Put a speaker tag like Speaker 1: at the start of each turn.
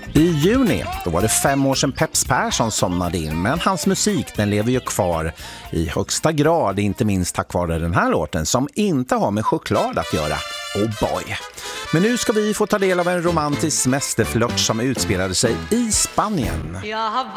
Speaker 1: I juni, då var det 5 år sedan Peps Persson somnade in, men hans musik den lever ju kvar i högsta grad, inte minst tack vare den här låten som inte har med choklad att göra. Oh boy! Men nu ska vi få ta del av en romantisk semesterflört som utspelade sig i Spanien.
Speaker 2: Jag har